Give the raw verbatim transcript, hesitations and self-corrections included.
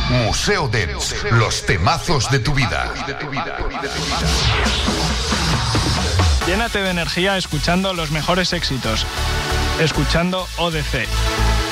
Museo Dance, los temazos de tu vida. Llénate de energía escuchando los mejores éxitos. Escuchando O D C.